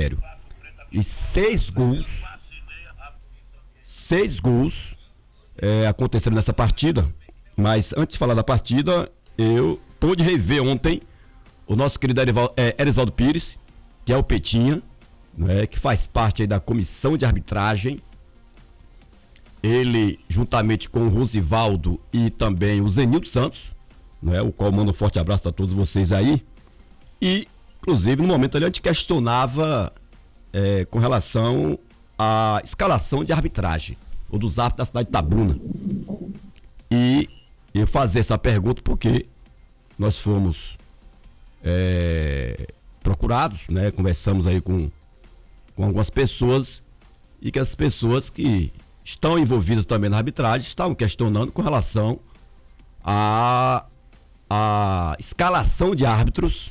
Roberto. E 6 gols aconteceram nessa partida. Mas antes de falar da partida, eu pude rever ontem o nosso querido Erisvaldo Pires, que é o Petinha, né, que faz parte aí da comissão de arbitragem. Ele, juntamente com o Rosivaldo e também o Zenildo Santos, né, o qual manda um forte abraço a todos vocês aí. E, inclusive, no momento ali a gente questionava com relação à escalação de arbitragem, ou dos árbitros da cidade de Itabuna. E eu fazer essa pergunta porque nós fomos procurados, né? Conversamos aí com algumas pessoas, e que as pessoas que estão envolvidas também na arbitragem estavam questionando com relação à escalação de árbitros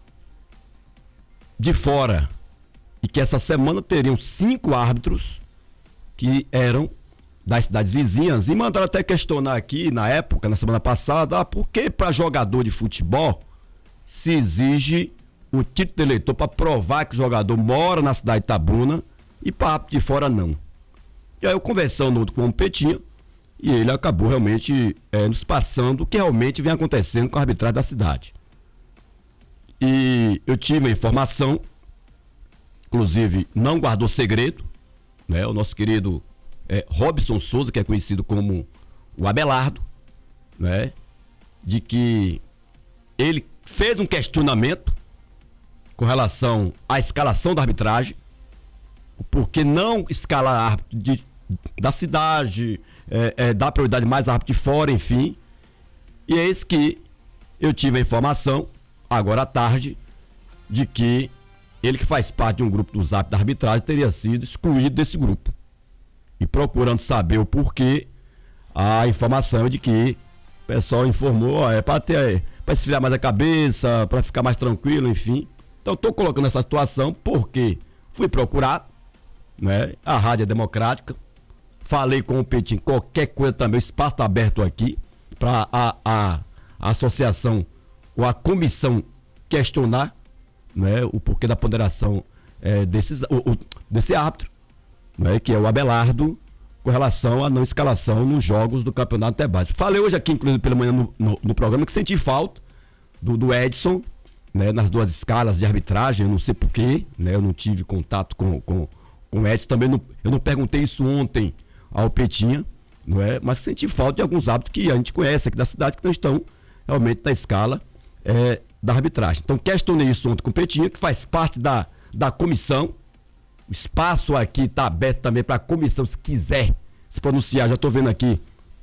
de fora, e que essa semana teriam 5 árbitros que eram das cidades vizinhas, e mandaram até questionar aqui na época, na semana passada, por que para jogador de futebol se exige o título de eleitor para provar que o jogador mora na cidade de Itabuna e para árbitro de fora não. E aí eu conversando com o Petinha, e ele acabou realmente nos passando o que realmente vem acontecendo com a arbitragem da cidade. E eu tive a informação, inclusive não guardou segredo, né? O nosso querido Robson Souza, que é conhecido como o Abelardo, né? De que ele fez um questionamento com relação à escalação da arbitragem, porque não escalar árbitro da cidade, dar prioridade mais a árbitro de fora, enfim. E é isso que eu tive a informação, agora à tarde, de que ele, que faz parte de um grupo dos árbitros da arbitragem, teria sido excluído desse grupo. E procurando saber o porquê, a informação é de que o pessoal informou, para esfriar mais a cabeça, para ficar mais tranquilo, enfim. Então estou colocando essa situação porque fui procurado, né? A rádio é democrática, falei com o Petinho, qualquer coisa também, o espaço está aberto aqui para a associação ou a comissão questionar, né, o porquê da ponderação desse árbitro, né, que é o Abelardo, com relação à não escalação nos jogos do campeonato até base. Falei hoje aqui, inclusive pela manhã no programa, que senti falta do Edson, né, nas 2 escalas de arbitragem. Eu não sei porquê, né, eu não tive contato com o Edson, também eu não perguntei isso ontem ao Petinha, não é? Mas senti falta de alguns árbitros que a gente conhece aqui da cidade, que não estão realmente na escala da arbitragem. Então questionei isso ontem com o Petinha, que faz parte da comissão. O espaço aqui está aberto também para a comissão, se quiser se pronunciar. Já estou vendo aqui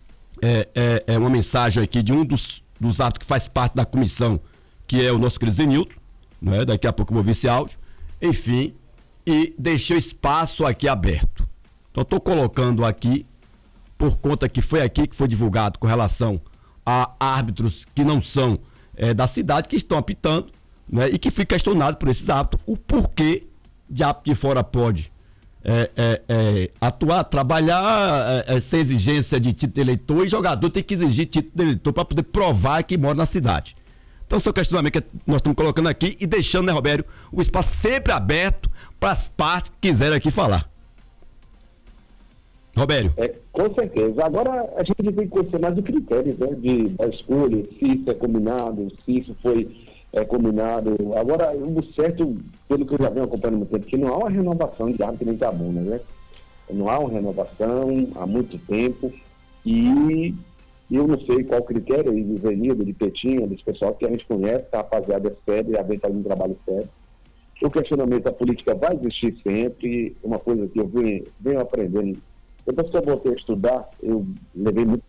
uma mensagem aqui de um dos árbitros que faz parte da comissão, que é o nosso querido Zenildo, né? Daqui a pouco eu vou ver esse áudio. Enfim, e deixei o espaço aqui aberto. Então estou colocando aqui, por conta que foi aqui que foi divulgado com relação a árbitros que não são da cidade, que estão apitando, né? E que foi questionado por esses árbitros o porquê de árbitro de fora pode atuar, trabalhar sem exigência de título de eleitor, e jogador tem que exigir título de eleitor para poder provar que mora na cidade. Então, seu questionamento que nós estamos colocando aqui e deixando, né, Robério, o espaço sempre aberto para as partes que quiserem aqui falar. Robério. Com certeza. Agora a gente tem que conhecer mais o critério, né, da escolha, se isso é combinado, se isso foi combinado. Agora, o certo, pelo que eu já venho acompanhando há muito tempo, que não há uma renovação de árbitro em Itabuna, né? Não há uma renovação há muito tempo, e eu não sei qual critério de Zenildo, de Petinha, desse pessoal que a gente conhece, a rapaziada é séria e a gente faz um trabalho sério. O questionamento da política vai existir sempre, uma coisa que eu venho aprendendo. Depois que eu voltei a estudar, eu levei muito.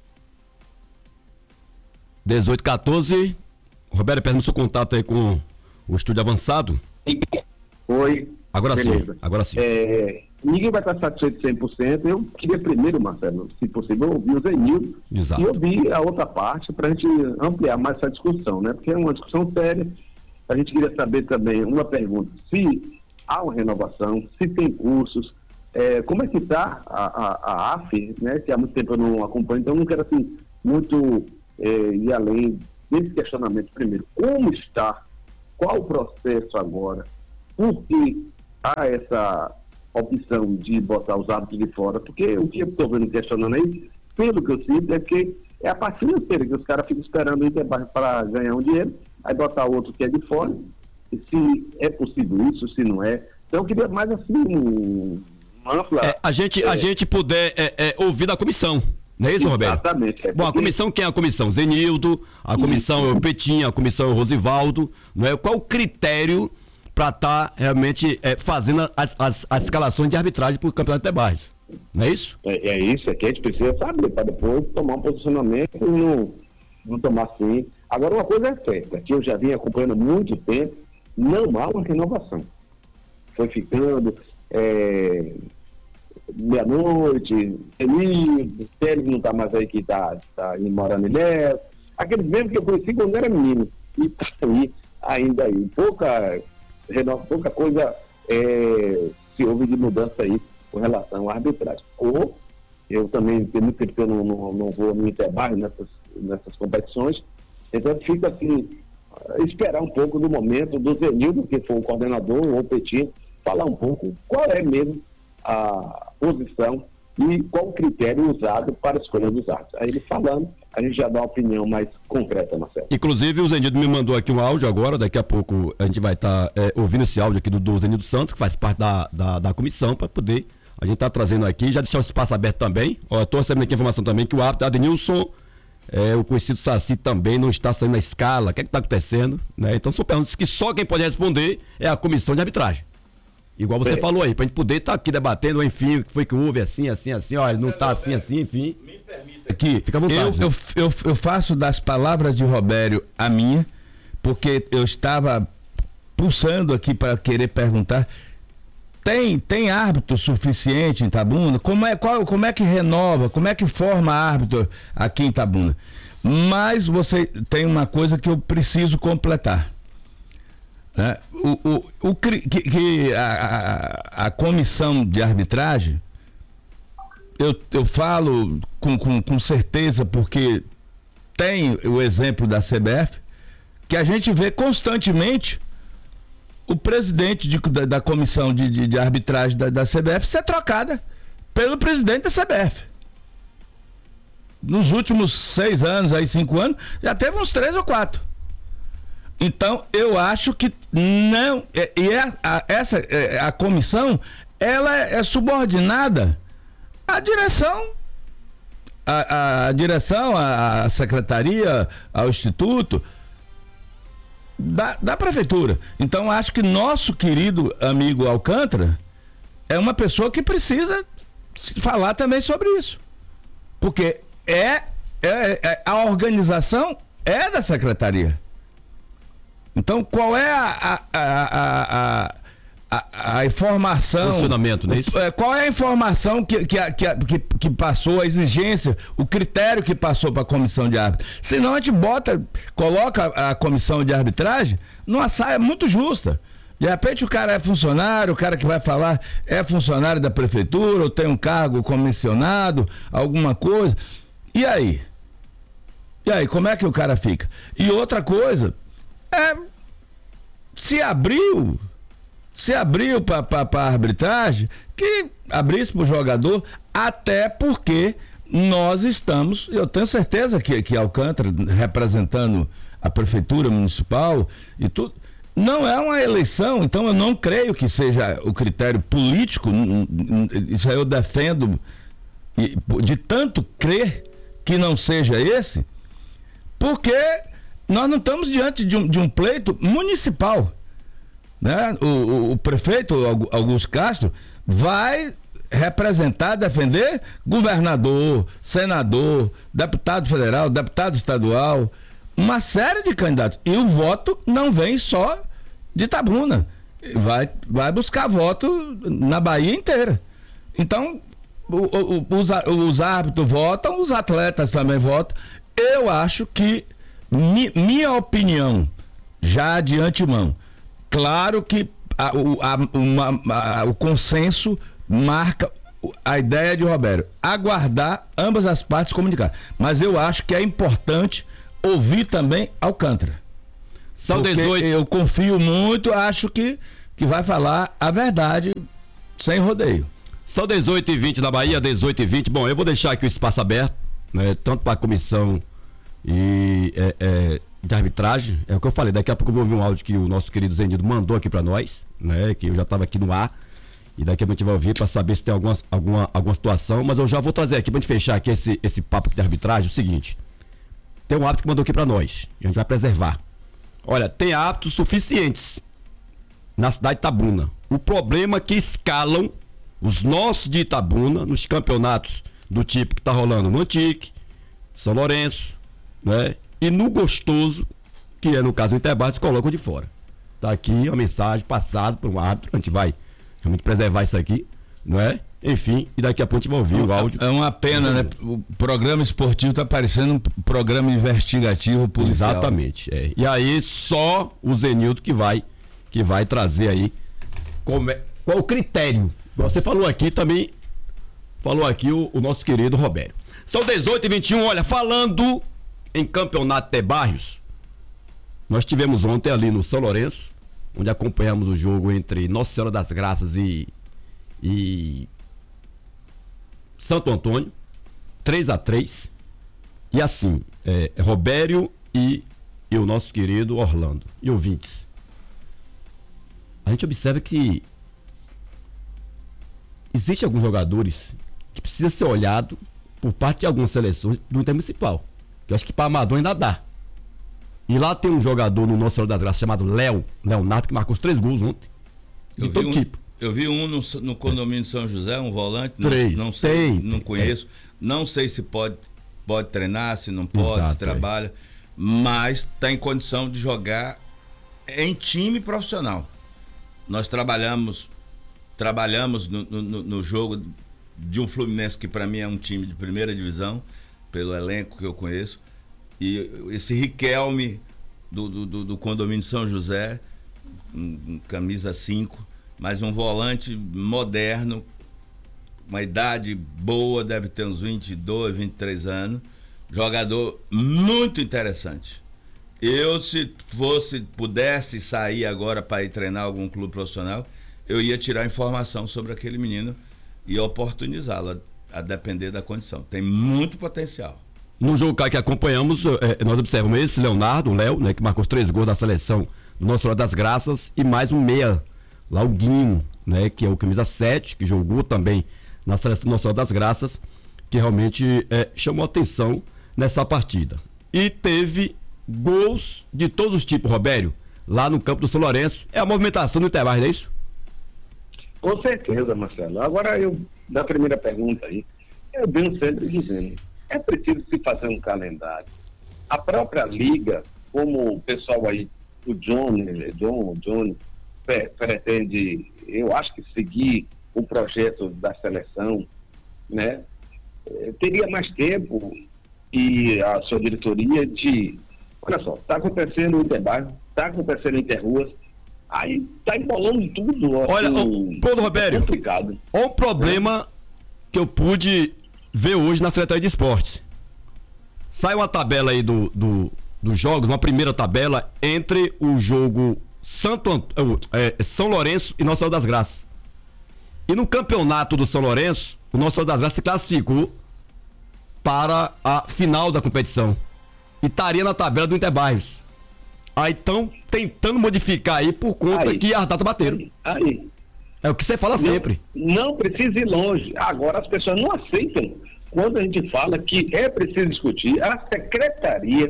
1814, Roberto, perdendo seu contato aí com o estúdio avançado. Oi. Agora beleza. sim, agora sim. Ninguém vai estar satisfeito 100%. Eu queria primeiro, Marcelo, se possível, ouvir o Zenildo. Exato. E ouvir a outra parte para a gente ampliar mais essa discussão, né? Porque é uma discussão séria. A gente queria saber também uma pergunta: se há uma renovação, se tem cursos, como é que está a AF, né? Que há muito tempo eu não acompanho, então eu não quero assim muito ir além desse questionamento. Primeiro, como está? Qual o processo agora? Porque há essa opção de botar os árbitros de fora, porque o que eu estou vendo questionando aí, pelo que eu sinto, é que é a parte financeira, que os caras ficam esperando o Inter para ganhar um dinheiro, aí botar outro que é de fora, e se é possível isso, se não é. Então eu queria mais assim, ampla... A gente puder ouvir da comissão, não é isso, Roberto? Exatamente. Bom, a comissão, quem é a comissão? Zenildo, a comissão é o Petinho, a comissão é o Rosivaldo, não é? Qual o critério para estar realmente fazendo as escalações de arbitragem para o Campeonato de Bairros? Não é isso? É isso, é que a gente precisa saber, para depois tomar um posicionamento e não tomar assim. Agora, uma coisa é certa, que eu já vim acompanhando há muito tempo, não há uma renovação. Foi ficando meia-noite, o Télio não está mais aí, que está morando em Léo, aqueles mesmo que eu conheci quando era menino, e está aí, ainda aí. Pouca coisa se houve de mudança aí com relação à arbitragem. Ou eu também tenho muito tempo que eu não vou no Interbairro nessas competições, então fica assim, esperar um pouco do momento do Zenildo, que foi o coordenador, ou o Petinho, falar um pouco qual é mesmo a posição e qual o critério usado para a escolha dos árbitros. Aí ele falando, a gente já dá uma opinião mais concreta, Marcelo. Inclusive o Zenildo me mandou aqui um áudio agora, daqui a pouco a gente vai estar ouvindo esse áudio aqui do Zenildo Santos, que faz parte da comissão, para poder, a gente tá trazendo aqui, já deixar o espaço aberto também. Ó, estou recebendo aqui a informação também que o árbitro Adenilson, o conhecido Saci, também não está saindo na escala. O que está acontecendo? Né? Então são perguntas que só quem pode responder é a comissão de arbitragem. Igual você falou aí, pra gente poder estar aqui debatendo, enfim, o que foi que houve, assim, ó, ele não tá assim, enfim. Me permita aqui, fica à vontade. Eu faço das palavras de Robério a minha, porque eu estava pulsando aqui para querer perguntar, tem árbitro suficiente em Itabuna? Como é que renova, como é que forma árbitro aqui em Itabuna? Mas você tem uma coisa que eu preciso completar. A comissão de arbitragem, eu falo com certeza, porque tem o exemplo da CBF, que a gente vê constantemente o presidente da comissão de arbitragem da CBF ser trocada pelo presidente da CBF. Nos últimos 6 anos, 5 anos, já teve uns 3 ou 4. Então, eu acho que não. A comissão, ela é subordinada à direção. A direção, a secretaria, ao instituto da prefeitura. Então, acho que nosso querido amigo Alcântara é uma pessoa que precisa falar também sobre isso. Porque a organização é da secretaria. Então, qual é a informação... Funcionamento, não é isso? Qual é a informação que passou, a exigência, o critério que passou para a comissão de árbitro? Senão a gente coloca a comissão de arbitragem numa saia muito justa. De repente o cara é funcionário, o cara que vai falar é funcionário da prefeitura, ou tem um cargo comissionado, alguma coisa. E aí? Como é que o cara fica? E outra coisa... se abriu para a arbitragem, que abrisse para o jogador, até porque nós estamos, eu tenho certeza que Alcântara, representando a prefeitura municipal e tudo, não é uma eleição, então eu não creio que seja o critério político, isso aí eu defendo, de tanto crer que não seja esse, porque nós não estamos diante de um pleito municipal, né? O prefeito Augusto Castro vai representar, defender governador, senador, deputado federal, deputado estadual, uma série de candidatos. E o voto não vem só de Itabuna, vai buscar voto na Bahia inteira. Então, os árbitros votam, os atletas também votam. Eu acho que minha opinião, já de antemão, claro que o consenso marca a ideia de Roberto, aguardar ambas as partes comunicar, mas eu acho que é importante ouvir também Alcântara. São 18. Eu confio muito, acho que que vai falar a verdade sem rodeio. São 18h20 na Bahia, 18h20. Bom, eu vou deixar aqui o espaço aberto, né, tanto para a comissão e de arbitragem. É o que eu falei, daqui a pouco eu vou ouvir um áudio que o nosso querido Zenildo mandou aqui para nós, né, que eu já estava aqui no ar, e daqui a pouco a gente vai ouvir para saber se tem alguma situação, mas eu já vou trazer aqui para a gente fechar aqui esse papo de arbitragem, o seguinte: tem um árbitro que mandou aqui para nós, e a gente vai preservar. Olha, tem árbitros suficientes na cidade de Itabuna. O problema é que escalam os nossos de Itabuna nos campeonatos do tipo que tá rolando no Antique, São Lourenço, né? E no Gostoso, que é no caso do Interbar, se colocam de fora. Tá aqui uma mensagem passada por um árbitro, a gente vai realmente preservar isso aqui, não é? Enfim, e daqui a pouco a gente vai ouvir o áudio. É uma pena, né? O programa esportivo tá parecendo um programa investigativo policial. Exatamente, é. E aí só o Zenildo que vai trazer aí qual o critério. Você falou aqui também, o nosso querido Robério. São 18h21, olha, falando em campeonato de bairros, nós tivemos ontem ali no São Lourenço, onde acompanhamos o jogo entre Nossa Senhora das Graças e Santo Antônio, 3-3, e assim, Robério e o nosso querido Orlando, e ouvintes. A gente observa que existem alguns jogadores que precisam ser olhados por parte de algumas seleções do Intermunicipal, que eu acho que para amador ainda dá. E lá tem um jogador no Nossa Senhora das Graças chamado Leonardo, que marcou os 3 gols ontem. De todo tipo. Eu vi um no condomínio de São José, um volante, 3, não sei, não conheço, não sei se pode treinar, se não pode, exato, se trabalha, mas está em condição de jogar em time profissional. Nós trabalhamos no jogo de um Fluminense que para mim é um time de primeira divisão, pelo elenco que eu conheço, e esse Riquelme do condomínio São José, camisa 5, mas um volante moderno, uma idade boa, deve ter uns 22, 23 anos, jogador muito interessante. Eu, se pudesse sair agora para ir treinar algum clube profissional, eu ia tirar informação sobre aquele menino e oportunizá-lo, a depender da condição. Tem muito potencial. No jogo que acompanhamos, nós observamos esse Leonardo, o Léo, né, que marcou os 3 gols da seleção do Nossa Senhora das Graças, e mais um meia, lá o Guinho, né, que é o camisa 7, que jogou também na seleção do Nossa Senhora das Graças, que realmente chamou atenção nessa partida. E teve gols de todos os tipos, Robério, lá no campo do São Lourenço. É a movimentação do Interbar, não é isso? Com certeza, Marcelo. Agora, na primeira pergunta aí, eu venho sempre dizendo, é preciso se fazer um calendário. A própria liga, como o pessoal aí, o Johnny pretende, eu acho que seguir o projeto da seleção, né? Teria mais tempo e a sua diretoria olha só, está acontecendo o Interbairro, está acontecendo o Interruas, aí está embolando tudo. Assim, olha, Paulo Robério, complicado. Olha o problema que eu pude ver hoje na Secretaria de Esportes. Sai uma tabela aí dos jogos, uma primeira tabela entre o jogo São Lourenço e Nossa Senhora das Graças. E no campeonato do São Lourenço, o Nossa Senhora das Graças se classificou para a final da competição. E estaria na tabela do Interbairros. Aí estão tentando modificar aí por conta que as datas bateram. Aí. É o que você fala sempre. Não precisa ir longe. Agora as pessoas não aceitam quando a gente fala que é preciso discutir. A secretaria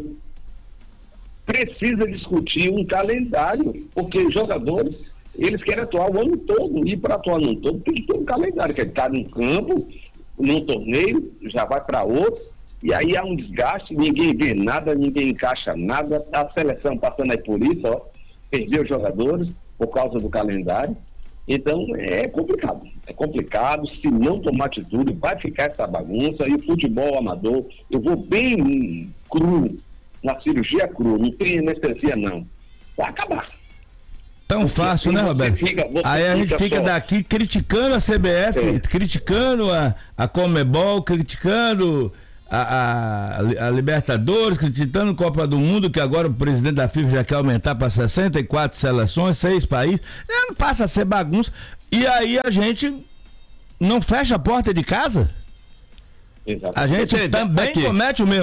precisa discutir um calendário, porque os jogadores, eles querem atuar o ano todo, e para atuar no ano todo tem que ter um calendário, que é estar num campo, num torneio, já vai para outro, e aí há um desgaste, ninguém vê nada, ninguém encaixa nada, a seleção passando aí por isso, perdeu os jogadores por causa do calendário. Então é complicado, se não tomar atitude vai ficar essa bagunça, e o futebol amador, eu vou bem cru, na cirurgia crua, não tem anestesia não, vai acabar. Tão fácil, né, Roberto? Aí a gente fica daqui criticando a CBF, criticando a Conmebol, criticando a Libertadores, criticando a Copa do Mundo, que agora o presidente da FIFA já quer aumentar para 64 seleções, 6 países, não passa a ser bagunça, e aí a gente não fecha a porta de casa? Exatamente. A gente também comete o mesmo